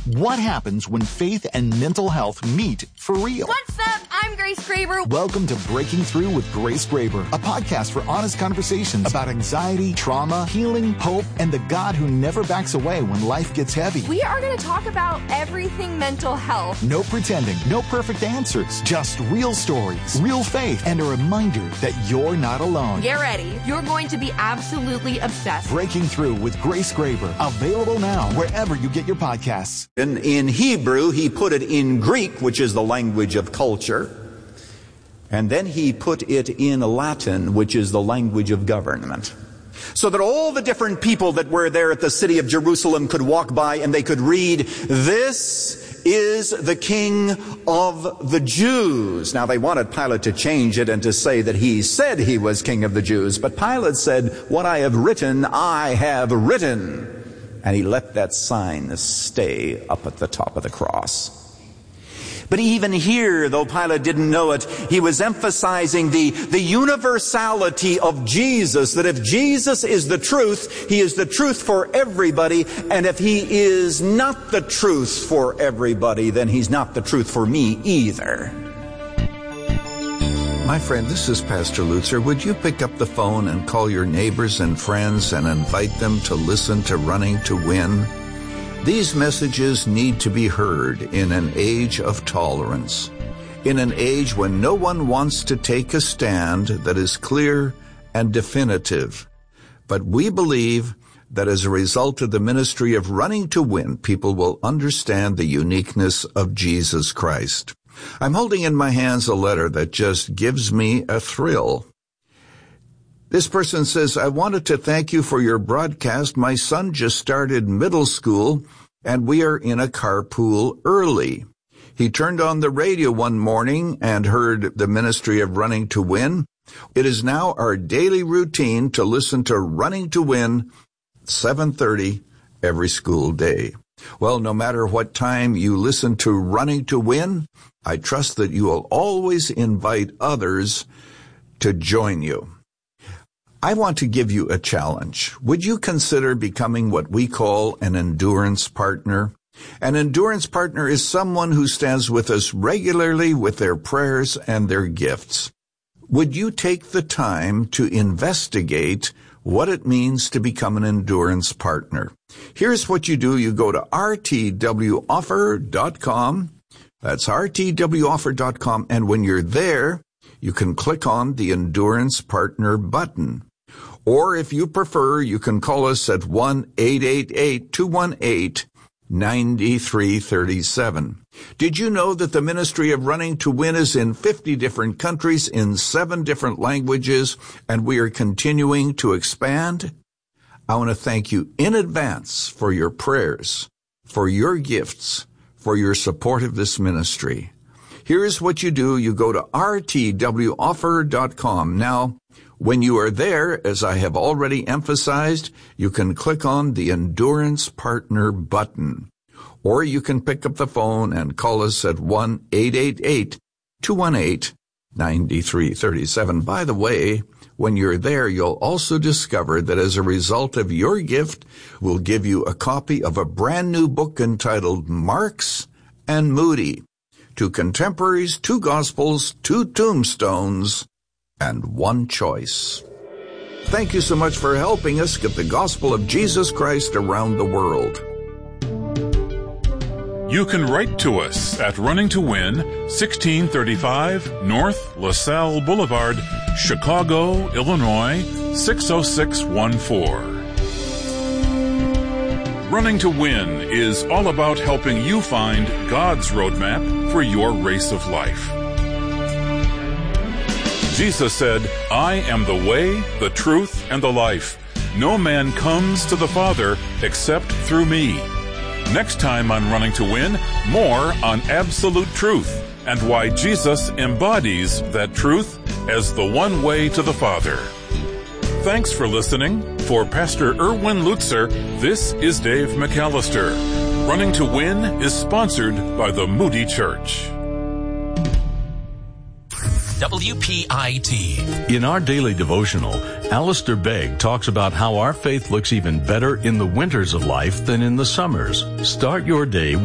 What happens when faith and mental health meet for real? What's up? I'm Grace Graber. Welcome to Breaking Through with Grace Graber, a podcast for honest conversations about anxiety, trauma, healing, hope, and the God who never backs away when life gets heavy. We are going to talk about everything mental health. No pretending, no perfect answers, just real stories, real faith, and a reminder that you're not alone. Get ready. You're going to be absolutely obsessed. Breaking Through with Grace Graber, available now wherever you get your podcasts. In Hebrew, he put it in Greek, which is the language of culture. And then he put it in Latin, which is the language of government. So that all the different people that were there at the city of Jerusalem could walk by and they could read, "This is the King of the Jews." Now they wanted Pilate to change it and to say that he said he was King of the Jews. But Pilate said, "What I have written, I have written." And he let that sign stay up at the top of the cross. But even here, though Pilate didn't know it, he was emphasizing the universality of Jesus, that if Jesus is the truth, he is the truth for everybody, and if he is not the truth for everybody, then he's not the truth for me either. My friend, this is Pastor Lutzer. Would you pick up the phone and call your neighbors and friends and invite them to listen to Running to Win? These messages need to be heard in an age of tolerance, in an age when no one wants to take a stand that is clear and definitive. But we believe that as a result of the ministry of Running to Win, people will understand the uniqueness of Jesus Christ. I'm holding in my hands a letter that just gives me a thrill. This person says, "I wanted to thank you for your broadcast. My son just started middle school, and we are in a carpool early. He turned on the radio one morning and heard the ministry of Running to Win. It is now our daily routine to listen to Running to Win 7:30 every school day." Well, no matter what time you listen to Running to Win, I trust that you will always invite others to join you. I want to give you a challenge. Would you consider becoming what we call an endurance partner? An endurance partner is someone who stands with us regularly with their prayers and their gifts. Would you take the time to investigate what it means to become an endurance partner? Here's what you do. You go to rtwoffer.com. That's rtwoffer.com. And when you're there, you can click on the Endurance Partner button. Or if you prefer, you can call us at 1-888-218-9337. Did you know that the ministry of Running to Win is in 50 different countries in 7 different languages, and we are continuing to expand? I want to thank you in advance for your prayers, for your gifts, for your support of this ministry. Here's what you do. You go to rtwoffer.com. Now, when you are there, as I have already emphasized, you can click on the Endurance Partner button. Or you can pick up the phone and call us at 1-888-218-9337. By the way, when you're there, you'll also discover that as a result of your gift, we'll give you a copy of a brand new book entitled Marks and Moody, 2 Contemporaries, 2 Gospels, 2 Tombstones, and 1 Choice. Thank you so much for helping us get the gospel of Jesus Christ around the world. You can write to us at Running to Win, 1635 North LaSalle Boulevard, Chicago, Illinois, 60614. Running to Win is all about helping you find God's roadmap for your race of life. Jesus said, "I am the way, the truth, and the life. No man comes to the Father except through me." Next time on Running to Win, more on absolute truth and why Jesus embodies that truth as the one way to the Father. Thanks for listening. For Pastor Erwin Lutzer, this is Dave McAllister. Running to Win is sponsored by the Moody Church. WPIT. In our daily devotional, Alistair Begg talks about how our faith looks even better in the winters of life than in the summers. Start your day